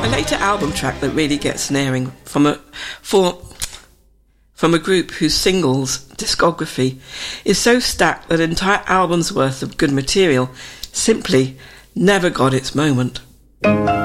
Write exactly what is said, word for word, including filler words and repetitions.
A later album track that really gets an airing from a for from a group whose singles discography is so stacked that an entire album's worth of good material simply never got its moment.